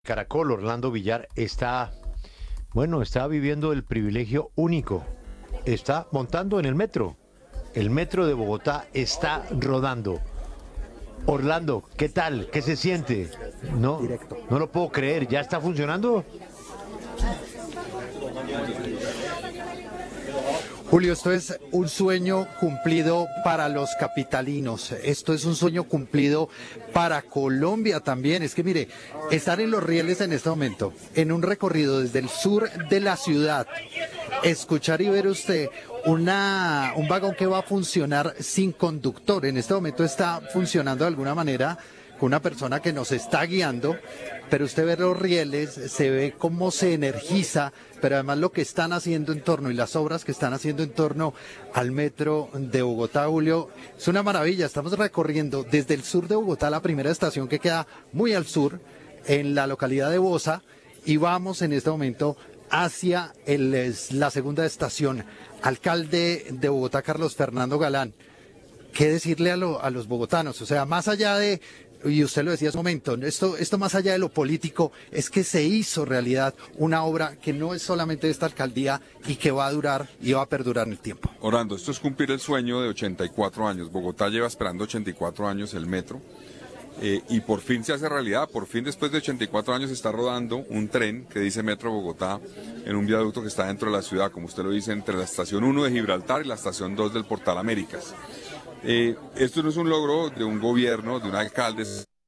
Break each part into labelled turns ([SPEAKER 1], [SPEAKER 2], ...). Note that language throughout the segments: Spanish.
[SPEAKER 1] Caracol, Orlando Villar, está viviendo el privilegio único. Está montando en el metro. El metro de Bogotá está rodando. Orlando, ¿qué tal? ¿Qué se siente? No, no lo puedo creer. ¿Ya está funcionando?
[SPEAKER 2] Julio, esto es un sueño cumplido para los capitalinos. Esto es un sueño cumplido para Colombia también. Es que mire, estar en los rieles en este momento, en un recorrido desde el sur de la ciudad, escuchar y ver usted un vagón que va a funcionar sin conductor. En este momento está funcionando de alguna manera con una persona que nos está guiando, pero usted ve los rieles, se ve cómo se energiza, pero además lo que están haciendo en torno y las obras que están haciendo en torno al metro de Bogotá, Julio, es una maravilla. Estamos recorriendo desde el sur de Bogotá, la primera estación que queda muy al sur, en la localidad de Bosa, y vamos en este momento hacia la segunda estación. Alcalde de Bogotá, Carlos Fernando Galán, ¿qué decirle a los bogotanos? O sea, más allá de, y usted lo decía hace un momento, esto más allá de lo político, es que se hizo realidad una obra que no es solamente de esta alcaldía y que va a durar y va a perdurar en el tiempo.
[SPEAKER 3] Orlando, esto es cumplir el sueño de 84 años. Bogotá lleva esperando 84 años el metro y por fin se hace realidad. Por fin, después de 84 años, está rodando un tren que dice Metro Bogotá en un viaducto que está dentro de la ciudad, como usted lo dice, entre la estación 1 de Gibraltar y la estación 2 del Portal Américas. Esto no es un logro de un gobierno, de un alcalde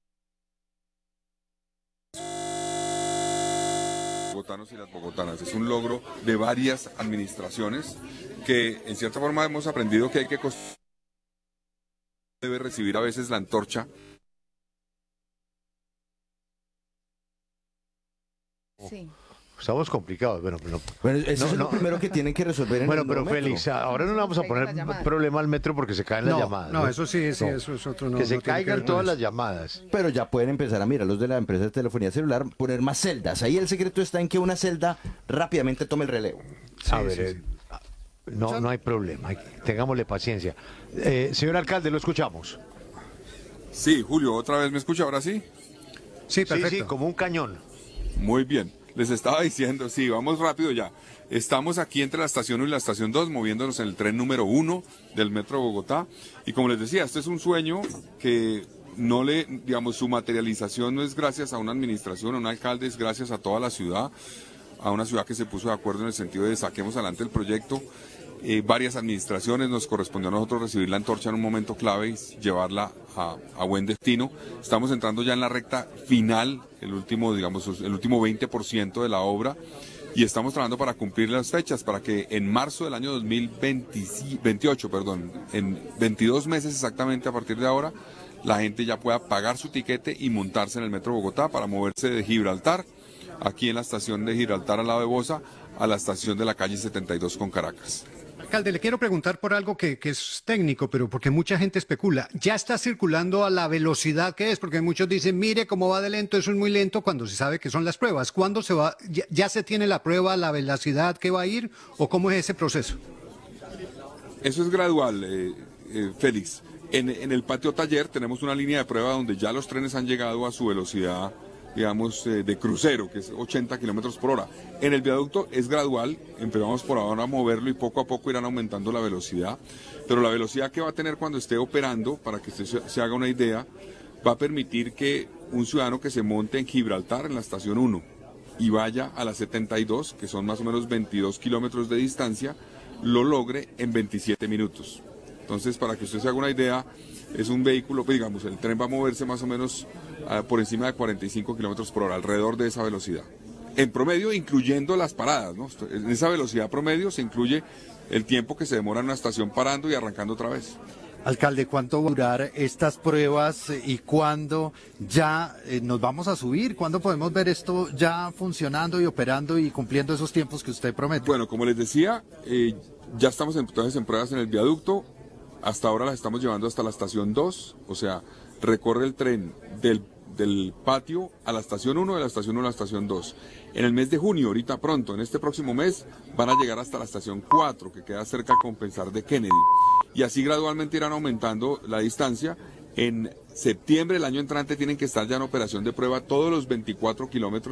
[SPEAKER 3] bogotanos y las bogotanas, es un logro de varias administraciones que en cierta forma hemos aprendido que debe recibir a veces la antorcha.
[SPEAKER 1] Sí. Estamos complicados. Bueno,
[SPEAKER 4] eso es lo primero que tienen que resolver en
[SPEAKER 1] bueno,
[SPEAKER 4] el
[SPEAKER 1] pero
[SPEAKER 4] nuevo metro.
[SPEAKER 1] Félix, ahora no le vamos a poner problema al metro porque se caen las llamadas.
[SPEAKER 5] No, eso sí, eso es otro. No,
[SPEAKER 1] que se
[SPEAKER 5] no tiene
[SPEAKER 1] caigan
[SPEAKER 5] ver con
[SPEAKER 1] todas
[SPEAKER 5] eso.
[SPEAKER 1] las llamadas.
[SPEAKER 4] Pero ya pueden empezar a mirar los de la empresa de telefonía celular, poner más celdas. Ahí el secreto está en que una celda rápidamente tome el relevo.
[SPEAKER 1] A ver, no hay problema. Tengámosle paciencia. Señor alcalde, lo escuchamos.
[SPEAKER 3] Sí, Julio, ¿otra vez me escucha ahora sí?
[SPEAKER 5] Sí, perfecto.
[SPEAKER 1] Sí, como un cañón.
[SPEAKER 3] Muy bien, les estaba diciendo, sí, vamos rápido ya. Estamos aquí entre la estación 1 y la estación 2, moviéndonos en el tren número 1 del Metro Bogotá. Y como les decía, este es un sueño que digamos, su materialización no es gracias a una administración, a un alcalde, es gracias a toda la ciudad, a una ciudad que se puso de acuerdo en el sentido de saquemos adelante el proyecto. Varias administraciones, nos correspondió a nosotros recibir la antorcha en un momento clave y llevarla a buen destino. Estamos entrando ya en la recta final, el último 20% de la obra, y estamos trabajando para cumplir las fechas, para que en marzo del año 2028, en 22 meses exactamente a partir de ahora, la gente ya pueda pagar su tiquete y montarse en el Metro Bogotá para moverse de Gibraltar, aquí en la estación de Gibraltar al lado de Bosa, a la estación de la calle 72 con Caracas.
[SPEAKER 5] Alcalde, le quiero preguntar por algo que es técnico, pero porque mucha gente especula. ¿Ya está circulando a la velocidad que es? Porque muchos dicen, mire cómo va de lento, eso es muy lento, cuando se sabe que son las pruebas. ¿Cuándo se va? ¿Ya se tiene la prueba, la velocidad que va a ir? ¿O cómo es ese proceso?
[SPEAKER 3] Eso es gradual, Félix. En el patio taller tenemos una línea de prueba donde ya los trenes han llegado a su velocidad, digamos, de crucero, que es 80 kilómetros por hora. En el viaducto es gradual, empezamos por ahora a moverlo y poco a poco irán aumentando la velocidad, pero la velocidad que va a tener cuando esté operando, para que usted se haga una idea, va a permitir que un ciudadano que se monte en Gibraltar, en la estación 1, y vaya a la 72, que son más o menos 22 kilómetros de distancia, lo logre en 27 minutos. Entonces, para que usted se haga una idea, es un vehículo, pues, digamos, el tren va a moverse más o menos por encima de 45 kilómetros por hora, alrededor de esa velocidad. En promedio, incluyendo las paradas, ¿no? En esa velocidad promedio se incluye el tiempo que se demora en una estación parando y arrancando otra vez.
[SPEAKER 2] Alcalde, ¿cuánto va a durar estas pruebas y cuándo ya nos vamos a subir? ¿Cuándo podemos ver esto ya funcionando y operando y cumpliendo esos tiempos que usted promete?
[SPEAKER 3] Bueno, como les decía, ya estamos entonces en pruebas en el viaducto. Hasta ahora las estamos llevando hasta la estación 2, o sea, recorre el tren del patio a la estación 1, de la estación 1 a la estación 2. En el mes de junio, ahorita pronto, en este próximo mes, van a llegar hasta la estación 4, que queda cerca a Compensar de Kennedy. Y así gradualmente irán aumentando la distancia En septiembre del año entrante tienen que estar ya en operación de prueba todos los 24 kilómetros